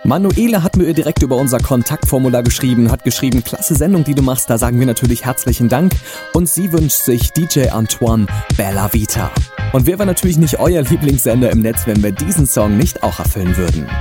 Manuela hat mir direkt über unser Kontaktformular geschrieben, hat geschrieben, klasse Sendung, die du machst, da sagen wir natürlich herzlichen Dank. Und sie wünscht sich DJ Antoine, Bella Vita. Und wer war natürlich nicht euer Lieblingssender im Netz, wenn wir diesen Song nicht auch erfüllen würden?